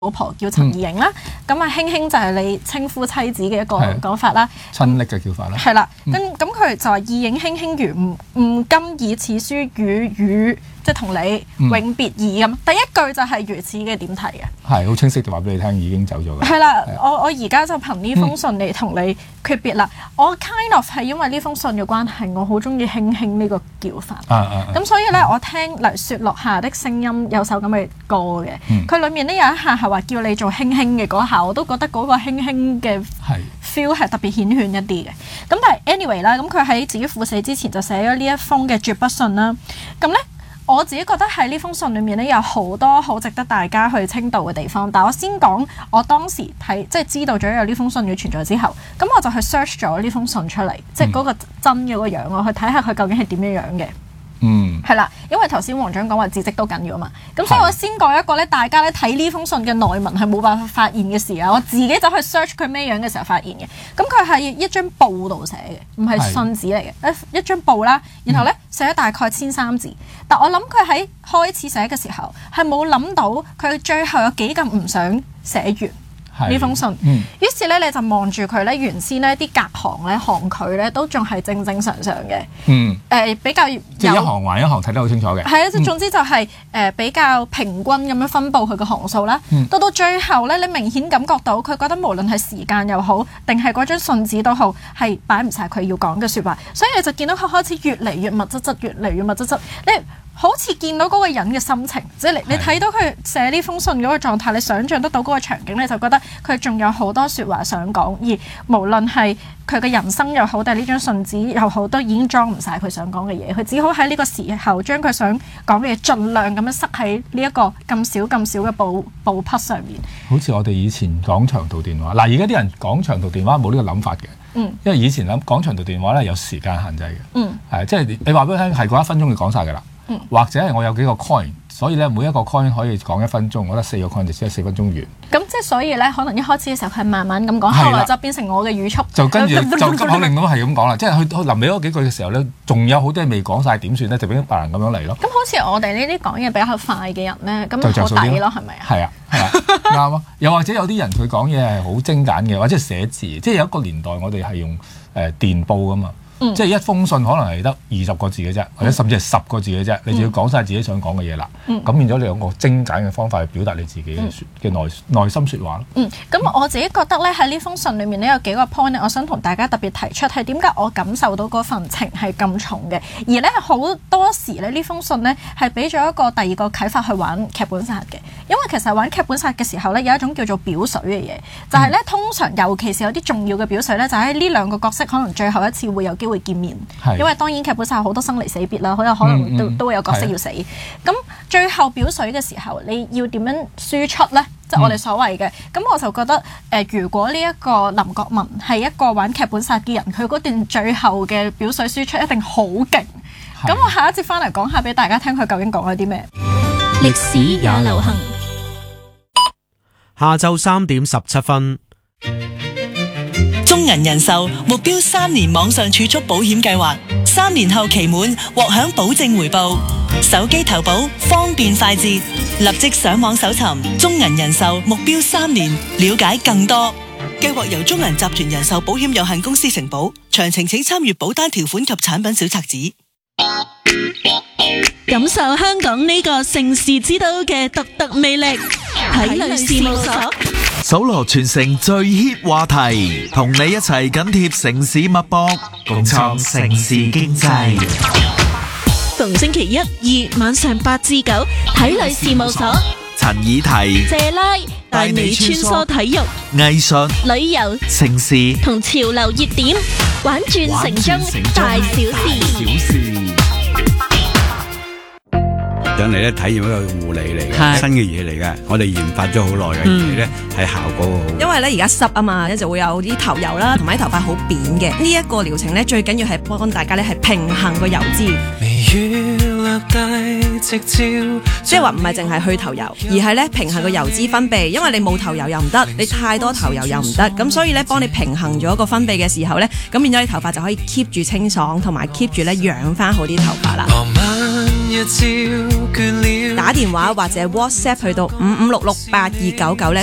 老婆叫陳怡瑩啦，咁啊興興就係你稱呼妻子嘅一個講法啦， 親昵嘅叫法啦。 係啦，咁佢就話意影興興如唔甘以此書與即係同你永別意咁。第一句就係如此嘅點題嘅， 係好清晰就話俾你聽已經走咗嘅。 係啦，我而家就憑呢封信嚟同你訣別啦。我 kind of 係因為呢封信嘅關係，我好中意興興呢個叫法。咁所以咧，我聽嚟雪落下的聲音有首咁嘅歌嘅，佢裏面呢有一下係話叫你做興興嘅嗰下，我都覺得嗰個興興嘅 feel 係特別顯顯一啲嘅。咁但係 anyway 啦，咁佢喺自己赴死之前就寫咗呢一封嘅絕筆信啦。咁咧，我自己覺得喺呢封信裏面咧有好多好值得大家去稱道嘅地方。但係我先講我當時睇即係知道咗有呢封信嘅存在之後，咁我就去 search 咗呢封信出嚟，即係嗰個真嘅個樣，我去睇下佢究竟係點樣樣嘅。係啦，因為頭先黃長講話字跡都緊要啊嘛，咁所以我先講一個咧，大家咧睇呢封信嘅內文係冇辦法發現嘅事啊，我自己走去 search 佢咩樣嘅時候發現嘅。咁佢係一張布度寫嘅，唔係信紙嚟嘅，一張布啦，然後咧寫咗大概1300字，但我諗佢喺開始寫嘅時候係冇諗到佢最後有幾咁唔想寫完呢封信，於是咧你就望住佢咧，原先咧啲隔行咧行距咧都仲係正正常常嘅，比較即係一行還一行睇得好清楚嘅。 係啊，即總之就係比較平均咁樣分佈佢嘅行數啦。到最後咧，你明顯感覺到佢覺得無論係時間又好，定係嗰張信紙都好，係擺唔晒佢要講嘅説話，所以你就見到佢開始越嚟越密質質，越嚟越密質質，你好似見到嗰個人嘅心情，即係你睇到佢寫呢封信嗰個狀態，你想像得到嗰個場景，你就覺得佢仲有好多説話想講，而無論係佢嘅人生又好，定係呢張信紙又好，都已經裝唔晒佢想講嘅嘢，佢只好喺呢個時候將佢想講嘅嘢盡量咁樣塞喺呢一個咁少嘅布匹上面。 好似我哋以前講長途電話，嗱而家啲人講長途電話冇呢個諗法嘅。因為以前講長途電話咧有時間限制嘅，係即係你話俾佢聽係嗰1分鐘就講晒㗎啦。或者係我有幾個 coin， 所以咧每一個 coin 可以講1分鐘，我覺得4個 coin 就只係4分鐘完。咁即係所以咧，可能一開始嘅時候佢係慢慢咁講，後來就變成我嘅語速， 就跟住就急口令咁係咁講啦。即係去臨尾嗰幾句嘅時候咧，仲有好多嘢未講晒，點算咧？就變咗白人咁樣嚟咯。咁好似我哋呢啲講嘢比較快嘅人咧，咁好抵咯，係咪啊？ 係啊，啱啊。又或者有啲人佢講嘢係好精簡嘅，或者寫字，即係有一個年代我哋係用電報噶嘛。即係一封信可能係得20個字嘅啫，或者甚至係10個字嘅啫，你就要講晒自己想講嘅嘢啦。咁變咗你有個精簡嘅方法去表達你自己嘅內心説話咯。 咁我自己覺得咧喺呢封信裏面咧有幾個 point 我想同大家特別提出，係點解我感受到嗰份情係咁重嘅，而咧好多時咧呢封信咧係俾咗一個第二個啟發去玩劇本殺嘅，因為其實玩劇本殺嘅時候咧有一種叫做表水嘅嘢，就係咧通常尤其是有啲重要嘅表水咧，就喺呢兩個角色可能最後一次會有機會見面，因為當然劇本殺好多生離死別啦，好有可能都會有角色要死。咁最後表水嘅時候，你要點樣輸出呢？即係我哋所謂嘅。咁我就覺得如果呢一個林國民係一個玩劇本殺嘅人，佢嗰段最後嘅表水輸出一定好勁。咁我下一節翻嚟講下俾大家聽，佢究竟講咗啲咩？ 歷史也流行。下晝3點17分。 中銀人壽目標3年網上儲蓄保險計劃，3年後期滿獲享保證回報，手機投保方便快捷，立即上網搜尋中銀人壽目標3年，了解更多。計劃由中銀集團人壽保險有限公司承保，詳情請參閱保單條款及產品小冊子。 感受香港呢個城市之都嘅獨特魅力，體類事務所搜羅全城最 hit 話題，同你一齊緊貼城市脈搏，共創城市經濟。 逢星期1、2晚上8至9，體類事務所陳以提、 謝拉帶你穿梭體育、 藝術、 旅遊、 城市同潮流熱點，玩轉城中大小事。 上嚟咧體驗一個護理嚟嘅新嘅嘢嚟嘅，我哋研發咗好耐嘅嘢咧，係效果好。 因為咧而家濕啊嘛，咧就會有啲頭油啦，同埋啲頭髮好扁嘅。呢一個療程咧最緊要係幫大家咧係平衡個油脂，即係話唔係淨係去頭油，而係咧平衡個油脂分泌。因為你冇頭油又唔得，你太多頭油又唔得，咁所以咧幫你平衡咗個分泌嘅時候咧，咁變咗你頭髮就可以 keep 住清爽，同埋 keep 住咧養翻好啲頭髮啦。 打電話或者 WhatsApp 去到55668299咧。